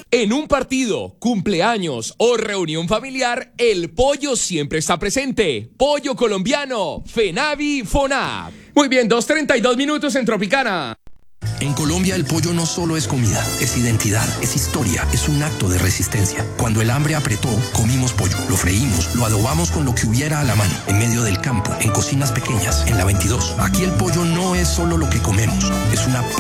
En un partido, cumpleaños o reunión familiar, el pollo siempre está presente. Pollo colombiano, FENAVI, FONAP. Muy bien, 2:32 minutos en Tropicana. En Colombia el pollo no solo es comida, es identidad, es historia, es un acto de resistencia. Cuando el hambre apretó, comimos pollo, lo freímos, lo adobamos con lo que hubiera a la mano, en medio del campo, en cocinas pequeñas, en la 22. Aquí el pollo no es solo lo que comemos, es una